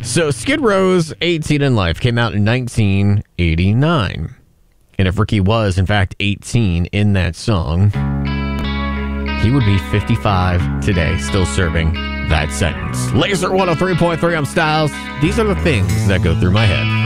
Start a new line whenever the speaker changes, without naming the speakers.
So Skid Row's 18 in Life came out in 1989. And if Ricky was, in fact, 18 in that song, he would be 55 today, still serving that sentence. Laser 103.3, I'm Styles. These are the things that go through my head.